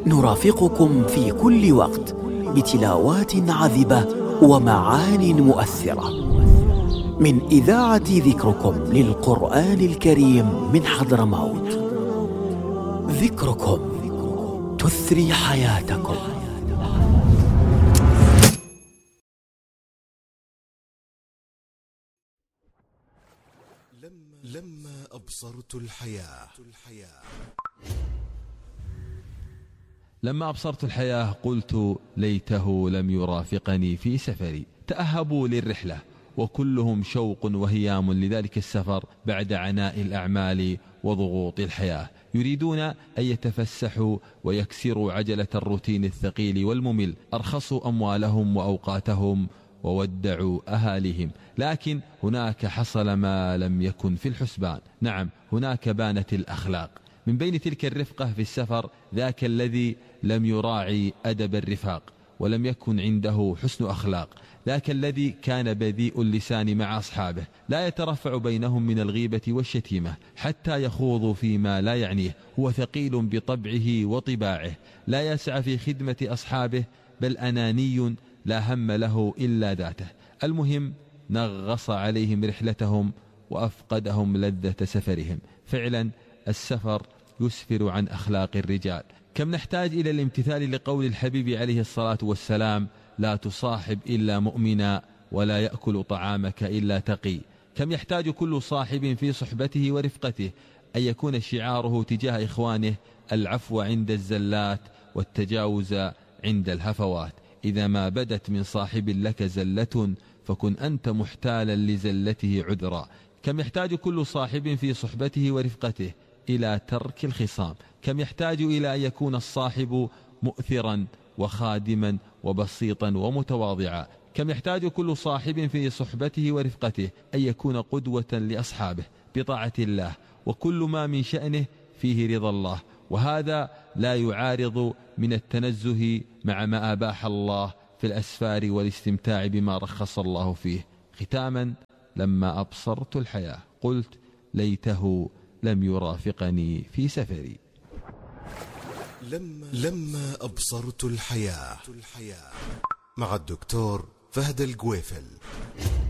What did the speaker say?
نرافقكم في كل وقت بتلاوات عذبة ومعان مؤثرة من إذاعة ذكركم للقرآن الكريم من حضرموت. ذكركم تثري حياتكم. لما أبصرت الحياة. لما أبصرت الحياة قلت ليته لم يرافقني في سفري. تأهبوا للرحلة وكلهم شوق وهيام لذلك السفر بعد عناء الأعمال وضغوط الحياة. يريدون أن يتفسحوا ويكسروا عجلة الروتين الثقيل والممل. أرخصوا أموالهم وأوقاتهم وودعوا أهاليهم. لكن هناك حصل ما لم يكن في الحسبان. نعم، هناك بانت الأخلاق. من بين تلك الرفقة في السفر ذاك الذي لم يراعي أدب الرفاق ولم يكن عنده حسن أخلاق. ذاك الذي كان بذيء اللسان مع أصحابه، لا يترفع بينهم من الغيبة والشتيمة حتى يخوضوا فيما لا يعنيه. هو ثقيل بطبعه وطباعه، لا يسعى في خدمة أصحابه بل أناني لا هم له إلا ذاته. المهم نغص عليهم رحلتهم وأفقدهم لذة سفرهم. فعلا السفر يسفر عن أخلاق الرجال. كم نحتاج إلى الامتثال لقول الحبيب عليه الصلاة والسلام: لا تصاحب إلا مؤمنا ولا يأكل طعامك إلا تقي. كم يحتاج كل صاحب في صحبته ورفقته أن يكون شعاره تجاه إخوانه العفو عند الزلات والتجاوز عند الهفوات. إذا ما بدت من صاحب لك زلة فكن أنت محتالا لزلته عذرا. كم يحتاج كل صاحب في صحبته ورفقته إلى ترك الخصام. كم يحتاج إلى أن يكون الصاحب مؤثرا وخادما وبسيطا ومتواضعا. كم يحتاج كل صاحب في صحبته ورفقته أن يكون قدوة لأصحابه بطاعة الله وكل ما من شأنه فيه رضا الله. وهذا لا يعارض من التنزه مع ما أباح الله في الأسفار والاستمتاع بما رخص الله فيه. ختاما، لما أبصرت الحياة قلت ليته لم يرافقني في سفري. لما أبصرت الحياة مع الدكتور فهد الجويفل.